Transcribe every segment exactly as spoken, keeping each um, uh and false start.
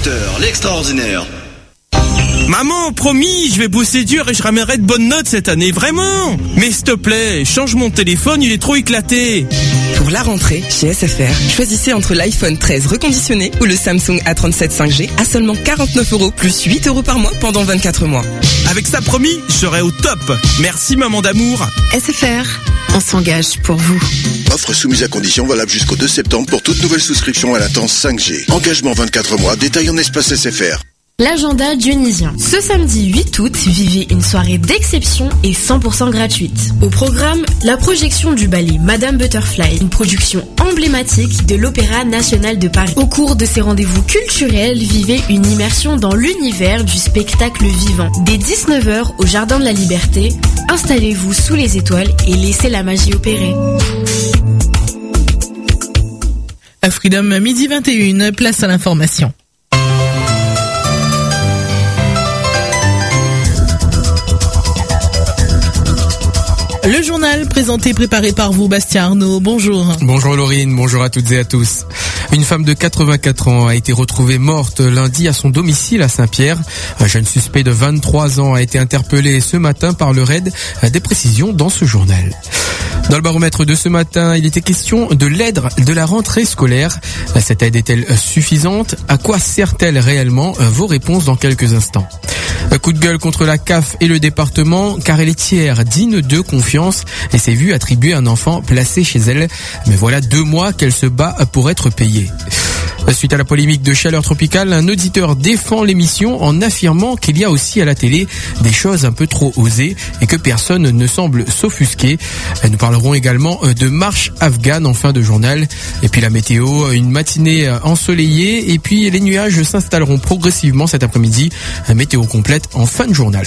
dix-huit heures, l'extraordinaire. Maman, promis, je vais bosser dur et je ramènerai de bonnes notes cette année, vraiment. Mais s'il te plaît, change mon téléphone, il est trop éclaté. Pour la rentrée, chez S F R, choisissez entre l'iPhone treize reconditionné ou le Samsung A trente-sept cinq G à seulement quarante-neuf euros plus huit euros par mois pendant vingt-quatre mois. Avec ça, promis, je serai au top. Merci maman d'amour. S F R, on s'engage pour vous. Offre soumise à condition valable jusqu'au deux septembre pour toute nouvelle souscription à latence cinq G. Engagement vingt-quatre mois, détail en espace S F R. L'agenda dionysien. Ce samedi huit août, vivez une soirée d'exception et cent pour cent gratuite. Au programme, la projection du ballet Madame Butterfly, une production emblématique de l'Opéra National de Paris. Au cours de ces rendez-vous culturels, vivez une immersion dans l'univers du spectacle vivant. Dès dix-neuf heures au Jardin de la Liberté, installez-vous sous les étoiles et laissez la magie opérer. À Freedom, midi vingt et une, place à l'information. Le journal présenté et préparé par vous, Bastien Arnaud. Bonjour. Bonjour Laurine, bonjour à toutes et à tous. Une femme de quatre-vingt-quatre ans a été retrouvée morte lundi à son domicile à Saint-Pierre. Un jeune suspect de vingt-trois ans a été interpellé ce matin par le R A I D. Des précisions dans ce journal. Dans le baromètre de ce matin, il était question de l'aide de la rentrée scolaire. Cette aide est-elle suffisante? À quoi sert-elle réellement? Vos réponses dans quelques instants. Un coup de gueule contre la C A F et le département, car elle est tiers, digne de confiance et s'est vue attribuer un enfant placé chez elle. Mais voilà deux mois qu'elle se bat pour être payée. Suite à la polémique de Chaleur Tropicale, un auditeur défend l'émission en affirmant qu'il y a aussi à la télé des choses un peu trop osées et que personne ne semble s'offusquer. Nous parlerons également de marche afghane en fin de journal. Et puis la météo, une matinée ensoleillée et puis les nuages s'installeront progressivement cet après-midi. Météo complète en fin de journal.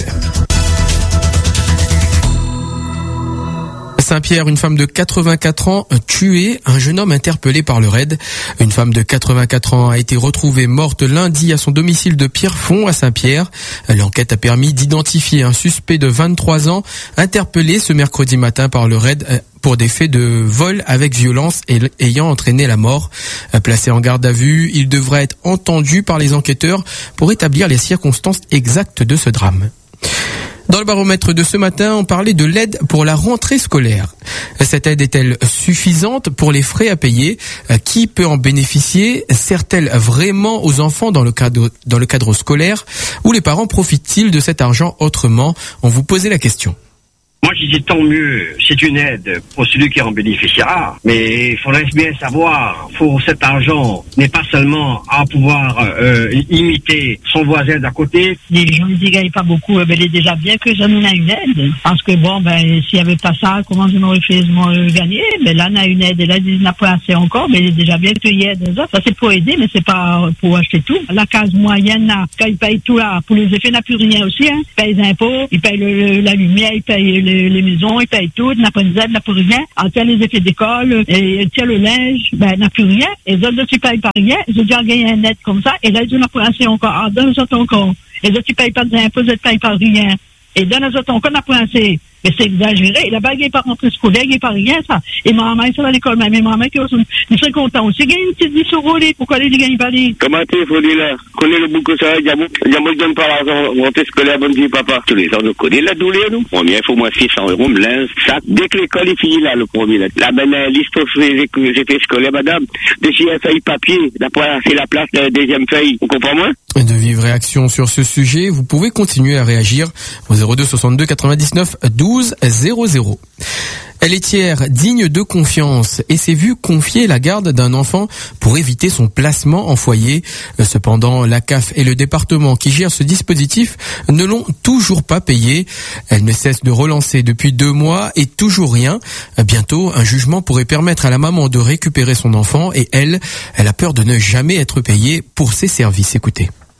Saint-Pierre, une femme de quatre-vingt-quatre ans tuée, un jeune homme interpellé par le R A I D. Une femme de quatre-vingt-quatre ans a été retrouvée morte lundi à son domicile de Pierrefonds à Saint-Pierre. L'enquête a permis d'identifier un suspect de vingt-trois ans interpellé ce mercredi matin par le R A I D pour des faits de vol avec violence et ayant entraîné la mort. Placé en garde à vue, il devrait être entendu par les enquêteurs pour établir les circonstances exactes de ce drame. Dans le baromètre de ce matin, on parlait de l'aide pour la rentrée scolaire. Cette aide est-elle suffisante pour les frais à payer? Qui peut en bénéficier? Sert-elle vraiment aux enfants dans le cadre, dans le cadre scolaire? Ou les parents profitent-ils de cet argent autrement? On vous posait la question. Moi, je dis tant mieux, c'est une aide pour celui qui en bénéficiera, mais il faudrait bien savoir, pour cet argent n'est pas seulement à pouvoir euh, imiter son voisin d'à côté. Les gens ne gagnent pas beaucoup, mais il est déjà bien que j'en ai une aide, parce que bon, ben, s'il n'y avait pas ça, comment je m'aurais fait gagner? Ben là, on a une aide, et là, il n'a pas assez encore, mais il est déjà bien qu'il y ait des autres. Ça, c'est pour aider, mais c'est pas pour acheter tout. La case moyenne, là, quand il paye tout là, pour les effets, il n'a plus rien aussi, hein. Il paye les impôts, il paye le, le, la lumière, il paye le les maisons, il paye tout, il n'a pas de aide, il n'a plus rien. En tient les effets d'école, et il tient le linge, ben, il n'a plus rien. Et les autres, ils ne payent pas rien. Ils ont déjà gagné un aide comme ça, et là, ils n'ont pas assez encore. En deux autres encore. Et les autres, ils ne payent pas d'impôts, ils ne payent pas rien. Et dans les autres encore, on n'a pas assez. Mais c'est exagéré. Là-bas, il n'y a pas rentré scolaire, il n'y a pas rien, ça. Et maman, ils sont à l'école, mais maman, ils sont contents aussi. Il y a une petite dix euros, pourquoi les gagnent pas les? Comment tu faut dire là? Connais le bouc ça, il y a beaucoup de donne pas l'argent, rentrée scolaire, bon Dieu, papa. Tous les ans, nous connaissons la douleur, nous. Bon, bien, il faut moins six cents euros, me linge, ça. Dès que l'école est finie, là, le premier, là. La ben, liste j'ai fait scolaire, madame. Dessus, une feuille papier. D'après, c'est la place de la deuxième feuille. Vous comprenez moi? De vives réactions sur ce sujet, vous pouvez continuer à réagir au zéro deux soixante-deux quatre-vingt-dix-neuf douze zéro zéro. Elle est tiers, digne de confiance et s'est vue confier la garde d'un enfant pour éviter son placement en foyer. Cependant, la C A F et le département qui gère ce dispositif ne l'ont toujours pas payé. Elle ne cesse de relancer depuis deux mois et toujours rien. Bientôt, un jugement pourrait permettre à la maman de récupérer son enfant et elle, elle a peur de ne jamais être payée pour ses services. Écoutez.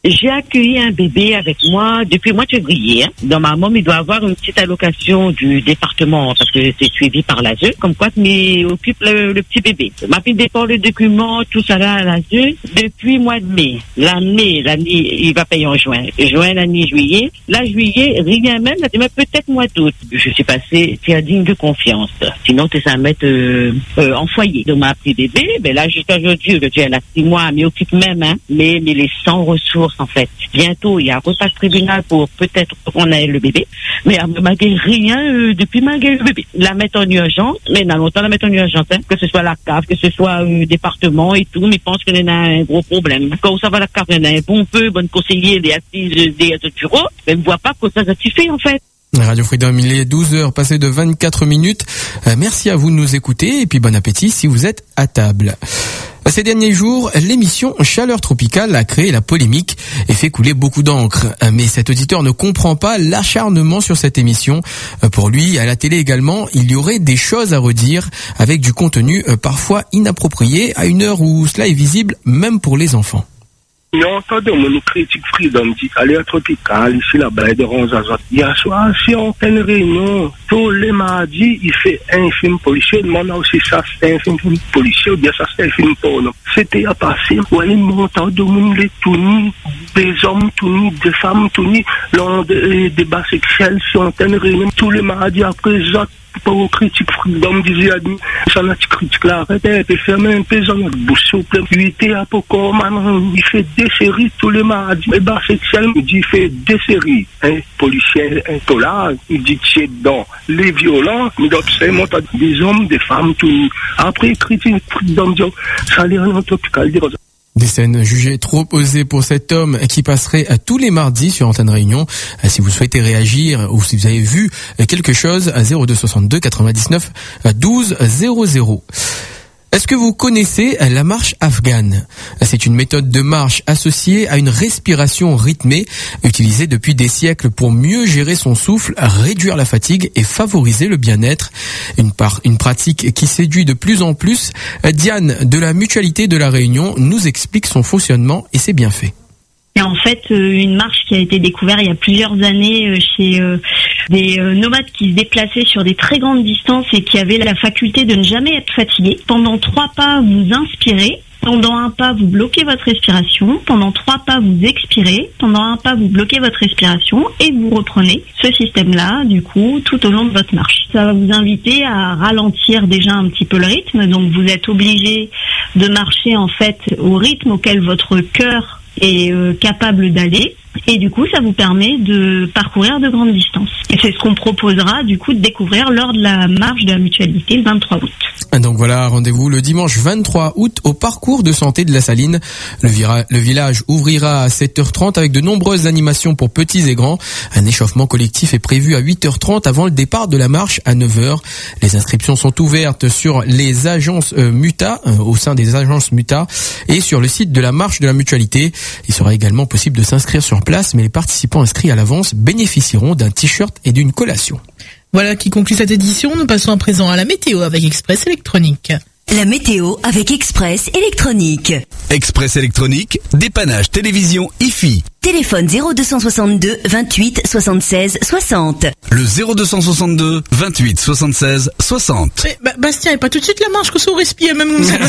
J'ai accueilli un bébé avec moi depuis le mois de février. Hein. Normalement, il doit avoir une petite allocation du département parce que c'est suivi par l'A S E, comme quoi il occupe le, le petit bébé. Ma fille dépend le document, tout ça là à l'A S E depuis le mois de mai. L'année, l'année, il va payer en juin. Juin, l'année, juillet. Là, juillet, rien même, là, mais peut-être mois d'août. Je suis passé, c'est un digne de confiance. Sinon, tu ça mettre euh, euh, en foyer. Donc, ma petit bébé, ben là, jusqu'à aujourd'hui, je dis, elle a six mois, mais occupe même, hein, mais, mais les sans ressources, en fait. Bientôt, il y a un repas tribunal pour peut-être qu'on ait le bébé, mais malgré rien, euh, depuis malgré le bébé. La mettre en urgence, mais dans longtemps, la mettre en urgence, hein, que ce soit la C A F, que ce soit le euh, département et tout, mais je pense qu'il y en a un gros problème. Quand ça va la C A F, il y en a un bon peu, bon conseiller, des assises, des bureaux, mais ne voit pas que ça satisfait, en fait. Radio Freedom, il est douze heures passées de vingt-quatre minutes. Euh, merci à vous de nous écouter et puis bon appétit si vous êtes à table. Ces derniers jours, l'émission Chaleur Tropicale a créé la polémique et fait couler beaucoup d'encre. Mais cet auditeur ne comprend pas l'acharnement sur cette émission. Pour lui, à la télé également, il y aurait des choses à redire avec du contenu parfois inapproprié à une heure où cela est visible même pour les enfants. Non, attendez, mon critique Freedom dit aller à Tropical, ici la baie de Ronzazot. Hier soir, si on fait une réunion, tous les mardis, il fait un film policier. Demande aussi ça, c'est un film policier ou bien ça, c'est un film porno. C'était à passer, où il monte de monde, les tout nus, des hommes tout nus, des femmes tout nues, lors des débats sexuels, si on fait une réunion, tous les mardis après, j'autre. Pas aux critiques Freedom disait à nous, ça n'a pas critique là, arrêtez, il peut fermer un peu, ça n'a bouche souple, il était à Poko, maintenant, il fait des séries tous les mardis, et bah, sexuel, il dit, il fait des séries, hein, policiers, un tolard, il dit, c'est dans les violents, mais d'autres, c'est monté des hommes, des femmes, tout, après, critique Freedom dit, ça a l'air un tropical, dire ça. Des scènes jugées trop osées pour cet homme qui passerait tous les mardis sur Antenne Réunion. Si vous souhaitez réagir ou si vous avez vu quelque chose, à zéro deux soixante-deux quatre-vingt-dix-neuf douze zéro zéro. Est-ce que vous connaissez la marche afghane ? C'est une méthode de marche associée à une respiration rythmée, utilisée depuis des siècles pour mieux gérer son souffle, réduire la fatigue et favoriser le bien-être. Une, part, une pratique qui séduit de plus en plus. Diane de la Mutualité de la Réunion nous explique son fonctionnement et ses bienfaits. C'est en fait une marche qui a été découverte il y a plusieurs années chez des nomades qui se déplaçaient sur des très grandes distances et qui avaient la faculté de ne jamais être fatigués. Pendant trois pas, vous inspirez. Pendant un pas, vous bloquez votre respiration. Pendant trois pas, vous expirez. Pendant un pas, vous bloquez votre respiration et vous reprenez ce système-là, du coup, tout au long de votre marche. Ça va vous inviter à ralentir déjà un petit peu le rythme. Donc, vous êtes obligé de marcher, en fait, au rythme auquel votre cœur est euh, capable d'aller. Et du coup, ça vous permet de parcourir de grandes distances. Et c'est ce qu'on proposera, du coup, de découvrir lors de la marche de la Mutualité le vingt-trois août. Donc voilà, rendez-vous le dimanche vingt-trois août au parcours de santé de la Saline. Le, vira- le village ouvrira à sept heures trente avec de nombreuses animations pour petits et grands. Un échauffement collectif est prévu à huit heures trente avant le départ de la marche à neuf heures. Les inscriptions sont ouvertes sur les agences euh, Muta, euh, au sein des agences Muta, et sur le site de la marche de la Mutualité. Il sera également possible de s'inscrire sur place, mais les participants inscrits à l'avance bénéficieront d'un t-shirt et d'une collation. Voilà qui conclut cette édition. Nous passons à présent à la météo avec Express Électronique. La météo avec Express Électronique. Express Électronique, dépannage télévision I F I. Téléphone zéro deux cent soixante-deux vingt-huit soixante-seize soixante. Le zéro deux cent soixante-deux vingt-huit soixante-seize soixante. Mais, bah, Bastien, et pas tout de suite la marche que ça respire même.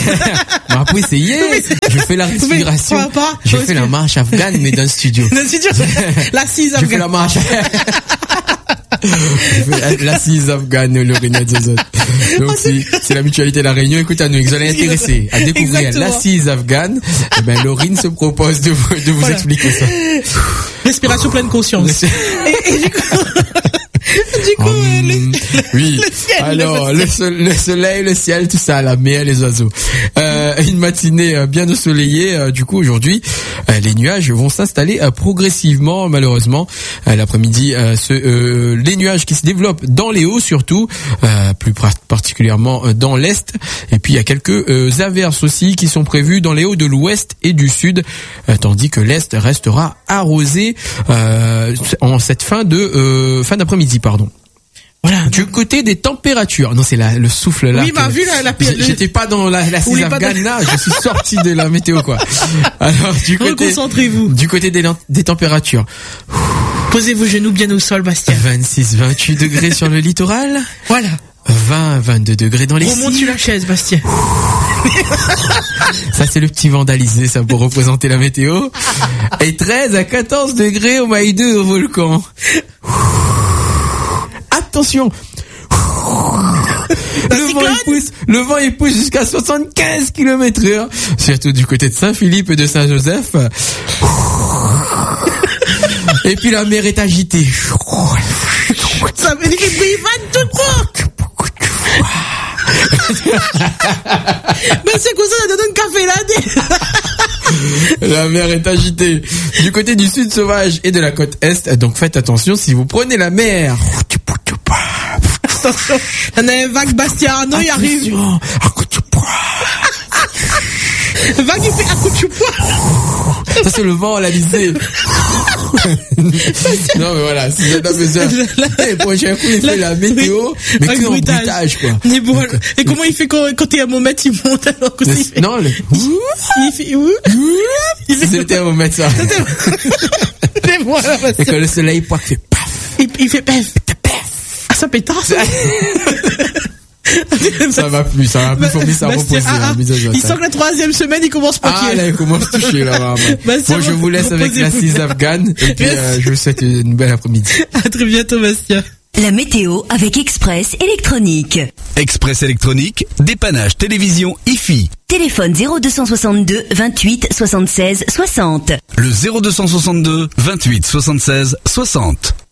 Bon, après essayez. Je fais la respiration. Je fais la marche afghane mais dans le studio. Dans le studio. L'assise afghane. Je fais la marche. L'assise afghane, le Réunion des autres. Donc si c'est la Mutualité de la Réunion, écoutez, à nous, vous allez intéresser à découvrir l'assise afghane. Et ben Laurine se propose de vous, de vous voilà. expliquer ça. Respiration pleine conscience. et, et du coup, du coup, hum, le, oui. Le ciel, Alors le, soleil, le soleil, le ciel, tout ça, la mer, les oiseaux. Euh, une matinée bien ensoleillée. Euh, du coup aujourd'hui, euh, les nuages vont s'installer euh, progressivement, malheureusement. Euh, l'après-midi, euh, ce, euh, les nuages qui se développent dans les hauts surtout, euh, plus particulièrement dans l'est. Et puis il y a quelques euh, averses aussi qui sont prévues dans les hauts de l'ouest et du sud, euh, tandis que l'est restera arrosé euh, en cette fin de euh, fin d'après-midi, pardon. Voilà. Du côté des températures, non c'est la, le souffle là. Oui, m'a vu la, la J'ai- J'étais pas dans la, la cise afghane là, je suis sorti de la météo quoi. Alors du côté, reconcentrez-vous. Du côté des, des températures. Posez vos genoux bien au sol, Bastien. vingt-six, vingt-huit degrés sur le littoral. Voilà. vingt, vingt-deux degrés dans les Remonte cimes. sur la chaise, Bastien. Ça c'est le petit vandalisé ça pour représenter la météo. Et treize à quatorze degrés au Maïdeu au volcan. Attention. Le vent, il pousse, le vent il pousse jusqu'à soixante-quinze kilomètres heure, surtout du côté de Saint-Philippe et de Saint-Joseph. Et puis la mer est agitée. Ça veut dire qu'il fait vingt-deux fois. Mais c'est comme ça, ça donne un café là. La mer est agitée du côté du sud sauvage et de la côte est, donc faites attention si vous prenez la mer. Attention, on a un vague Bastien Arnaud, il arrive. Vague, il fait un coup de choupois. Ça c'est le vent à l'Alizé. Non mais voilà, si vous avez besoin. Le prochain coup il fait la météo, mais que en bruitage quoi. Mais bon, et comment il fait quand, quand t'es à mon mètre, il monte alors que il fait... Non, le... il fait il fait c'est le thermomètre ça. Mais voilà, et quand le soleil pointe, il fait paf. Il, il fait paf. Ah, ça pétasse. Ça va plus, ça va plus, faut bien ça reposer. Ah, ah, il sent que la troisième semaine, il commence pas. Ah, là, il commence à toucher, là, vraiment. Bon, je vous laisse avec la cise afghane, et puis, euh, je vous souhaite une belle après-midi. À très bientôt, Bastien. La météo avec Express Électronique. Express Électronique, dépannage télévision I F I. Téléphone zéro deux cent soixante-deux vingt-huit soixante-seize soixante. Le zéro deux cent soixante-deux vingt-huit soixante-seize soixante.